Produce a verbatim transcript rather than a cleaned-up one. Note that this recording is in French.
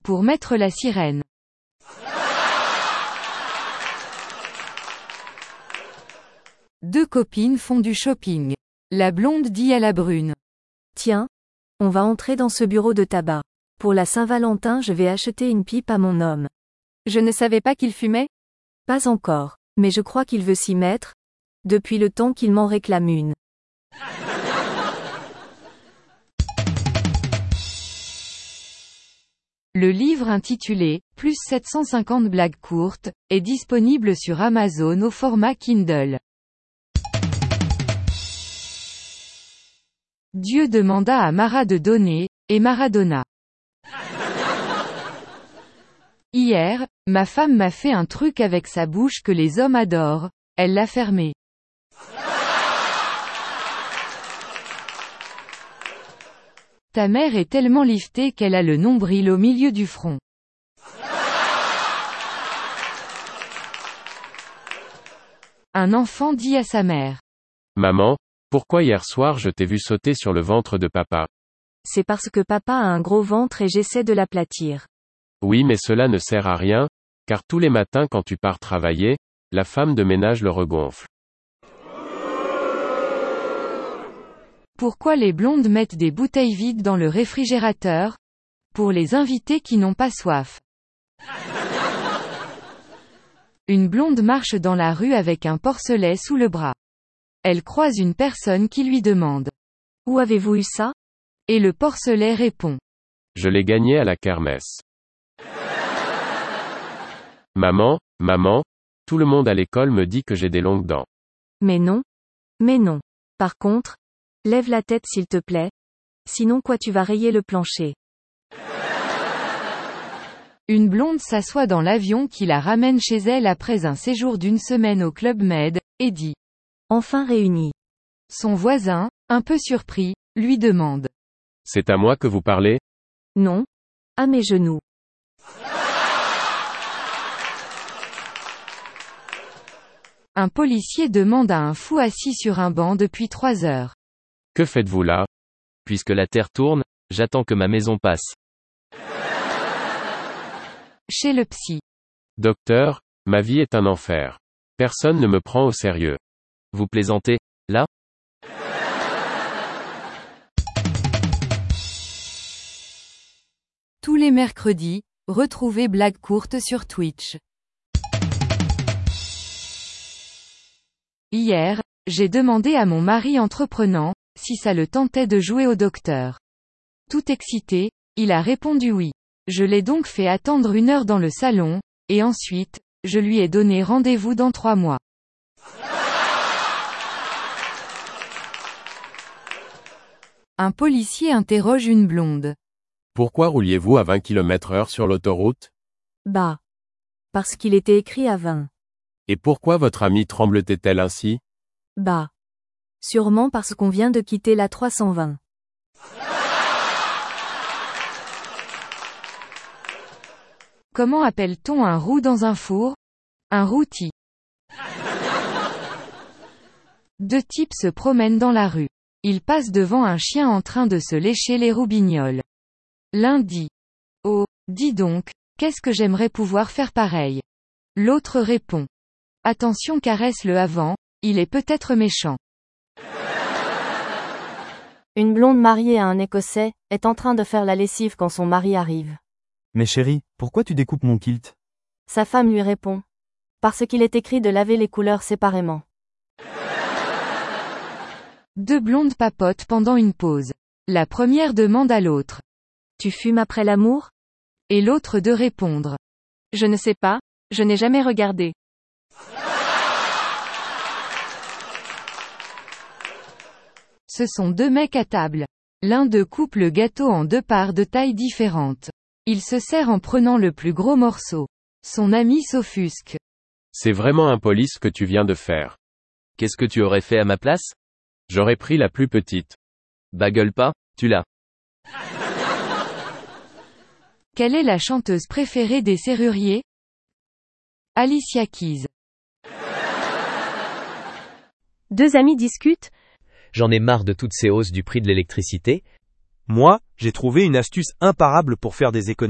Pour mettre la sirène. Deux copines font du shopping. La blonde dit à la brune. Tiens, on va entrer dans ce bureau de tabac. Pour la Saint-Valentin, je vais acheter une pipe à mon homme. Je ne savais pas qu'il fumait? Pas encore, mais je crois qu'il veut s'y mettre, depuis le temps qu'il m'en réclame une. Le livre intitulé « Plus sept cent cinquante blagues courtes » est disponible sur Amazon au format Kindle. Dieu demanda à Mara de donner, et Mara donna. Hier, ma femme m'a fait un truc avec sa bouche que les hommes adorent, elle l'a fermé. Ta mère est tellement liftée qu'elle a le nombril au milieu du front. Un enfant dit à sa mère. Maman, pourquoi hier soir je t'ai vu sauter sur le ventre de papa? C'est parce que papa a un gros ventre et j'essaie de l'aplatir. Oui, mais cela ne sert à rien, car tous les matins quand tu pars travailler, la femme de ménage le regonfle. Pourquoi les blondes mettent des bouteilles vides dans le réfrigérateur? Pour les invités qui n'ont pas soif. Une blonde marche dans la rue avec un porcelet sous le bras. Elle croise une personne qui lui demande. Où avez-vous eu ça? Et le porcelet répond. Je l'ai gagné à la kermesse. Maman, maman, tout le monde à l'école me dit que j'ai des longues dents. Mais non. Mais non. Par contre, lève la tête s'il te plaît. Sinon quoi tu vas rayer le plancher. Une blonde s'assoit dans l'avion qui la ramène chez elle après un séjour d'une semaine au Club Med, et dit. Enfin réunis. Son voisin, un peu surpris, lui demande. C'est à moi que vous parlez? Non. À mes genoux. Un policier demande à un fou assis sur un banc depuis trois heures. Que faites-vous là? Puisque la terre tourne, j'attends que ma maison passe. Chez le psy. Docteur, ma vie est un enfer. Personne ne me prend au sérieux. Vous plaisantez, là? Tous les mercredis, retrouvez Blagues courtes sur Twitch. Hier, j'ai demandé à mon mari entreprenant, si ça le tentait de jouer au docteur. Tout excité, il a répondu oui. Je l'ai donc fait attendre une heure dans le salon, et ensuite, je lui ai donné rendez-vous dans trois mois. Un policier interroge une blonde. Pourquoi rouliez-vous à vingt kilomètres heure sur l'autoroute? Bah. Parce qu'il était écrit à vingt. Et pourquoi votre amie tremblotait-elle ainsi? Bah. Sûrement parce qu'on vient de quitter la trois cent vingt. Comment appelle-t-on un roux dans un four? Un rôti. Deux types se promènent dans la rue. Ils passent devant un chien en train de se lécher les roubignoles. L'un dit. Oh, dis donc, qu'est-ce que j'aimerais pouvoir faire pareil? L'autre répond. Attention, caresse-le avant, il est peut-être méchant. Une blonde mariée à un Écossais, est en train de faire la lessive quand son mari arrive. Mais chérie, pourquoi tu découpes mon kilt? Sa femme lui répond. Parce qu'il est écrit de laver les couleurs séparément. Deux blondes papotent pendant une pause. La première demande à l'autre. Tu fumes après l'amour? Et l'autre de répondre. Je ne sais pas, je n'ai jamais regardé. Ce sont deux mecs à table. L'un d'eux coupe le gâteau en deux parts de taille différentes. Il se sert en prenant le plus gros morceau. Son ami s'offusque. C'est vraiment impoli ce que tu viens de faire. Qu'est-ce que tu aurais fait à ma place? J'aurais pris la plus petite. Bah gueule pas, tu l'as. Quelle est la chanteuse préférée des serruriers? Alicia Keys. Deux amis discutent. J'en ai marre de toutes ces hausses du prix de l'électricité. Moi, j'ai trouvé une astuce imparable pour faire des économies.